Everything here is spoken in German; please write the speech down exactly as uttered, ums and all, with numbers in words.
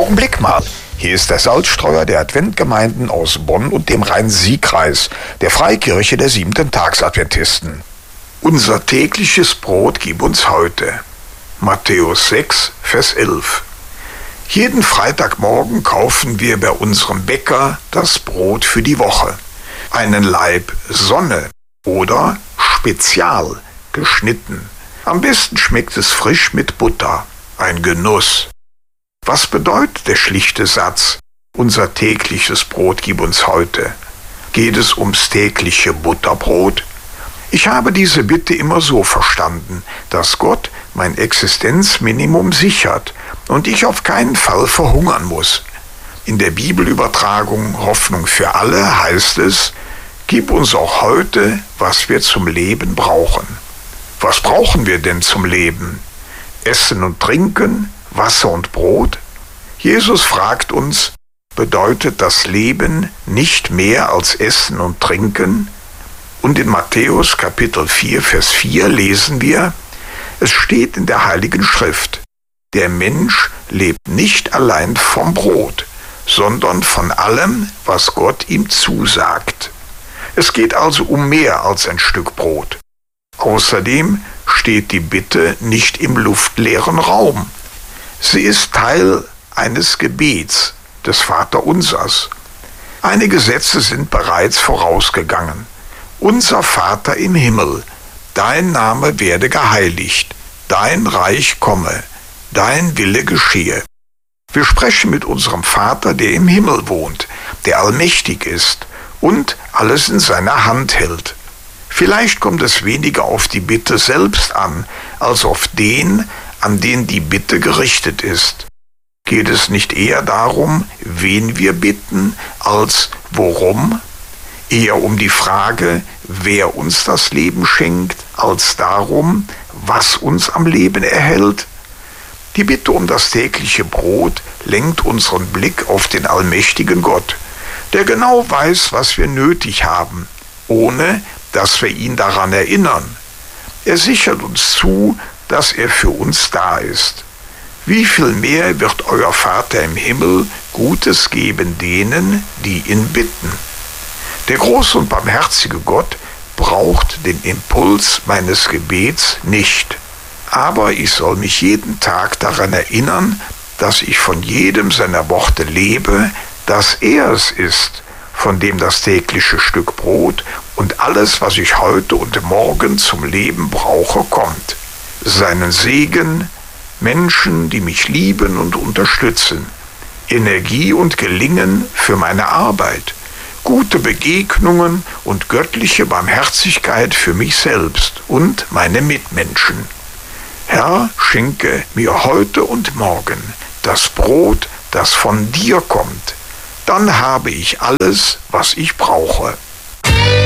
Augenblick mal. Hier ist der Salzstreuer der Adventgemeinden aus Bonn und dem Rhein-Sieg-Kreis, der Freikirche der Siebenten-Tags-Adventisten. Unser tägliches Brot gib uns heute. Matthäus sechs, Vers elf. Jeden Freitagmorgen kaufen wir bei unserem Bäcker das Brot für die Woche. Einen Laib Sonne oder Spezial geschnitten. Am besten schmeckt es frisch mit Butter. Ein Genuss. Was bedeutet der schlichte Satz, unser tägliches Brot gib uns heute? Geht es ums tägliche Butterbrot? Ich habe diese Bitte immer so verstanden, dass Gott mein Existenzminimum sichert und ich auf keinen Fall verhungern muss. In der Bibelübertragung Hoffnung für alle heißt es, gib uns auch heute, was wir zum Leben brauchen. Was brauchen wir denn zum Leben? Essen und Trinken, Wasser und Brot? Jesus fragt uns, bedeutet das Leben nicht mehr als Essen und Trinken? Und in Matthäus Kapitel vier, Vers vier lesen wir, es steht in der Heiligen Schrift, der Mensch lebt nicht allein vom Brot, sondern von allem, was Gott ihm zusagt. Es geht also um mehr als ein Stück Brot. Außerdem steht die Bitte nicht im luftleeren Raum. Sie ist Teil eines Gebets, des Vaterunsers. Einige Sätze sind bereits vorausgegangen. Unser Vater im Himmel, dein Name werde geheiligt, dein Reich komme, dein Wille geschehe. Wir sprechen mit unserem Vater, der im Himmel wohnt, der allmächtig ist und alles in seiner Hand hält. Vielleicht kommt es weniger auf die Bitte selbst an, als auf den, an den die Bitte gerichtet ist. Geht es nicht eher darum, wen wir bitten, als worum? Eher um die Frage, wer uns das Leben schenkt, als darum, was uns am Leben erhält? Die Bitte um das tägliche Brot lenkt unseren Blick auf den allmächtigen Gott, der genau weiß, was wir nötig haben, ohne dass wir ihn daran erinnern. Er sichert uns zu, dass er für uns da ist. Wie viel mehr wird euer Vater im Himmel Gutes geben denen, die ihn bitten? Der große und barmherzige Gott braucht den Impuls meines Gebets nicht. Aber ich soll mich jeden Tag daran erinnern, dass ich von jedem seiner Worte lebe, dass er es ist, von dem das tägliche Stück Brot und alles, was ich heute und morgen zum Leben brauche, kommt. Seinen Segen, Menschen, die mich lieben und unterstützen, Energie und Gelingen für meine Arbeit, gute Begegnungen und göttliche Barmherzigkeit für mich selbst und meine Mitmenschen. Herr, schenke mir heute und morgen das Brot, das von dir kommt. Dann habe ich alles, was ich brauche.